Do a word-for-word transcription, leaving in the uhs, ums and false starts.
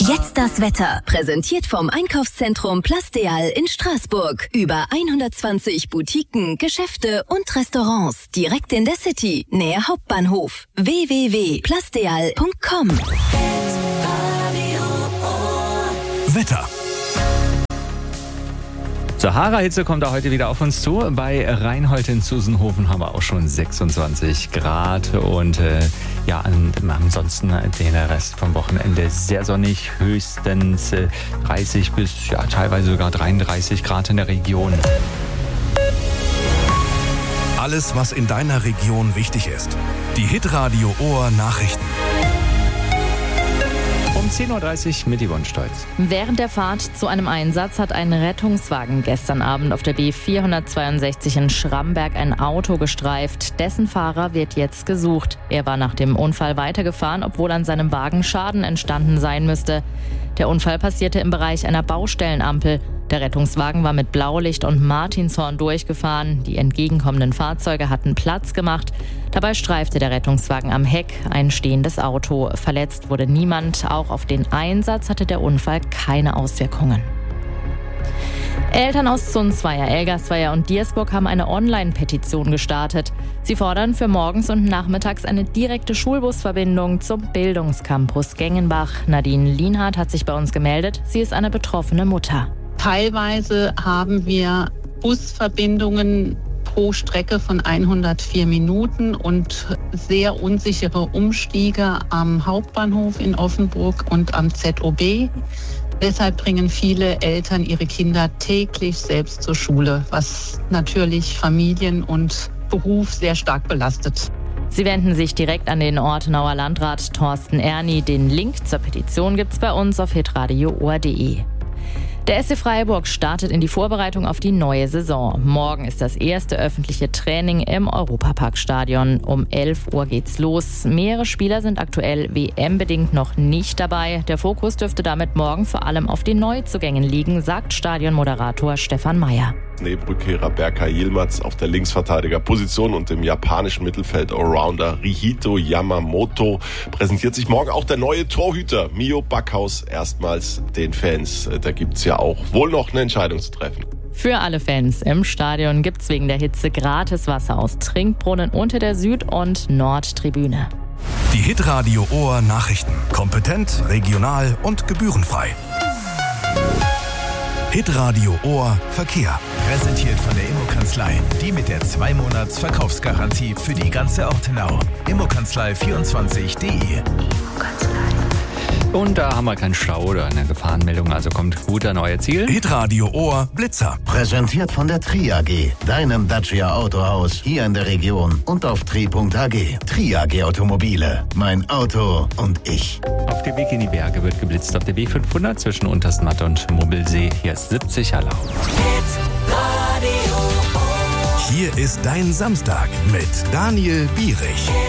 Jetzt das Wetter. Präsentiert vom Einkaufszentrum Plasteal in Straßburg. Über hundertzwanzig Boutiquen, Geschäfte und Restaurants. Direkt in der City, nähe Hauptbahnhof. w w w punkt plasteal punkt com. Wetter. Sahara-Hitze kommt auch heute wieder auf uns zu. Bei Reinhold in Zusenhofen haben wir auch schon sechsundzwanzig Grad und äh, ja, an, ansonsten den Rest vom Wochenende sehr sonnig, höchstens äh, dreißig bis ja, teilweise sogar dreiunddreißig Grad in der Region. Alles, was in deiner Region wichtig ist. Die Hitradio Ohr Nachrichten. Um zehn Uhr dreißig mit Yvonne Stolz. Während der Fahrt zu einem Einsatz hat ein Rettungswagen gestern Abend auf der B vierhundertzweiundsechzig in Schramberg ein Auto gestreift. Dessen Fahrer wird jetzt gesucht. Er war nach dem Unfall weitergefahren, obwohl an seinem Wagen Schaden entstanden sein müsste. Der Unfall passierte im Bereich einer Baustellenampel. Der Rettungswagen war mit Blaulicht und Martinshorn durchgefahren. Die entgegenkommenden Fahrzeuge hatten Platz gemacht. Dabei streifte der Rettungswagen am Heck ein stehendes Auto. Verletzt wurde niemand. Auch auf den Einsatz hatte der Unfall keine Auswirkungen. Eltern aus Zunzweier, Elgersweier und Diersburg haben eine Online-Petition gestartet. Sie fordern für morgens und nachmittags eine direkte Schulbusverbindung zum Bildungscampus Gengenbach. Nadine Lienhardt hat sich bei uns gemeldet. Sie ist eine betroffene Mutter. Teilweise haben wir Busverbindungen pro Strecke von hundertvier Minuten und sehr unsichere Umstiege am Hauptbahnhof in Offenburg und am Z O B. Deshalb bringen viele Eltern ihre Kinder täglich selbst zur Schule, was natürlich Familien und Beruf sehr stark belastet. Sie wenden sich direkt an den Ortenauer Landrat Thorsten Erni. Den Link zur Petition gibt's bei uns auf hitradio ohr punkt de. Der S C Freiburg startet in die Vorbereitung auf die neue Saison. Morgen ist das erste öffentliche Training im Europaparkstadion. Um elf Uhr geht's los. Mehrere Spieler sind aktuell W M-bedingt noch nicht dabei. Der Fokus dürfte damit morgen vor allem auf den Neuzugängen liegen, sagt Stadionmoderator Stefan Meyer. Rückkehrer Berkay Yilmaz auf der Linksverteidigerposition und im japanischen Mittelfeld Allrounder Rihito Yamamoto präsentiert sich morgen auch der neue Torhüter Mio Backhaus erstmals den Fans. Da gibt's ja auch wohl noch eine Entscheidung zu treffen. Für alle Fans im Stadion gibt's wegen der Hitze gratis Wasser aus Trinkbrunnen unter der Süd- und Nordtribüne. Die Hitradio Ohr Nachrichten. Kompetent, regional und gebührenfrei. Hitradio Ohr Verkehr. Präsentiert von der Immokanzlei. Die mit der zwei Monats Verkaufsgarantie für die ganze Ortenau. immokanzlei vierundzwanzig punkt de. Und da haben wir keinen Stau oder eine Gefahrenmeldung, also kommt gut an euer Ziel. Hitradio Ohr Blitzer. Präsentiert von der Tri A G, deinem Dacia Autohaus hier in der Region und auf tri punkt a g. Tri A G Automobile, mein Auto und ich. Auf dem Weg in die Berge wird geblitzt auf der B fünfhundert zwischen Untersmatt und Mubbelsee. Hier ist siebzig erlaubt. Hier ist dein Samstag mit Daniel Bierich.